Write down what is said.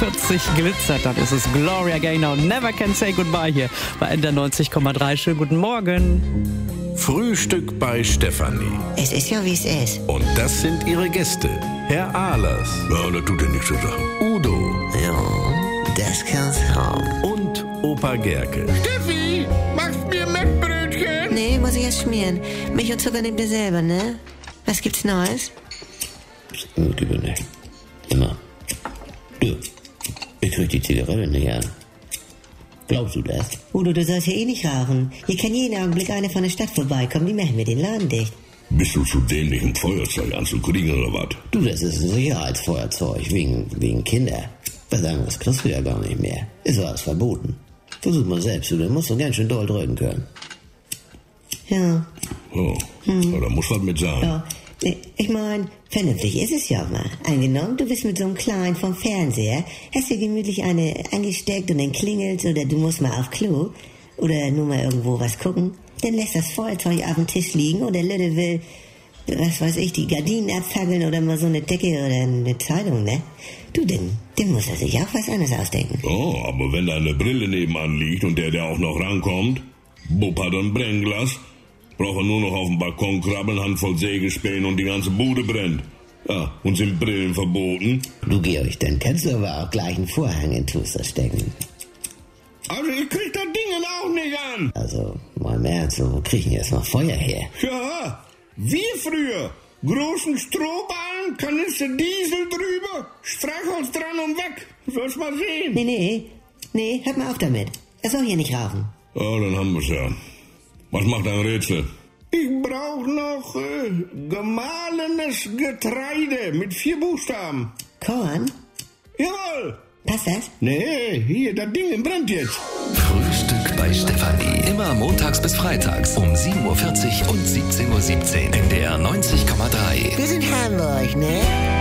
40 glitzert, dann ist es Gloria Gaynor. Never Can Say Goodbye hier bei NDR 90,3. Schönen guten Morgen. Frühstück bei Stefanie. Es ist ja, wie es ist. Und das sind ihre Gäste. Herr Ahlers. Ja, das tut ja nichts zu sagen. Udo. Ja, das kann's haben. Und Opa Gerke. Steffi, machst mir Mettbrötchen? Nee, muss ich erst schmieren. Milch und Zucker nehmt ihr selber, ne? Was gibt's Neues? Gut über Nacht. Immer. Du, ich krieg die Zigarette nicht an. Glaubst du das? Udo, du sollst ja eh nicht rauchen. Hier kann jeden Augenblick eine von der Stadt vorbeikommen, die machen mir den Laden dicht. Bist du zu dämlich, ein Feuerzeug anzukriegen oder was? Du, das ist ein Sicherheitsfeuerzeug, wegen Kinder. Was anderes kriegst du ja gar nicht mehr. Ist alles verboten. Versuch mal selbst, du, dann musst du ganz schön doll drücken können. Ja. Oh, ja, da muss was mit sein. Ja. Ich mein, vernünftig ist es ja mal. Angenommen, du bist mit so einem Kleinen vom Fernseher, hast dir gemütlich eine angesteckt und dann klingelt's oder du musst mal auf Klo oder nur mal irgendwo was gucken. Dann lässt das Feuerzeug auf dem Tisch liegen und der Lütte will, was weiß ich, die Gardinen abfackeln oder mal so eine Decke oder eine Zeitung, ne? Du, dann muss er sich auch was anderes ausdenken. Oh, aber wenn da eine Brille nebenan liegt und der auch noch rankommt, Bub hat ein Brennglas, braucht er nur noch auf dem Balkon krabbeln, Handvoll Sägespäne und die ganze Bude brennt. Ja, und sind Brillen verboten? Du, Georg, dann kannst du aber auch gleich einen Vorhang in Toaster stecken. Also ich krieg das Ding auch nicht an. Also, mal im Ernst, wo kriegen jetzt noch Feuer her? Ja, wie früher. Großen Strohballen, Kanister Diesel drüber, Streichholz dran und weg. Sollst mal sehen. Nee, hört mal auf damit. Er soll hier nicht rauchen. Ja, dann haben wir's ja. Was macht ein Rätsel? Ich brauch noch gemahlenes Getreide mit 4 Buchstaben. Korn? Jawohl. Passt das? Nee, hier, das Ding brennt jetzt. Frühstück bei Stefanie. Immer montags bis freitags um 7.40 Uhr und 17.17 Uhr. NDR 90,3. Wir sind Hamburg, ne?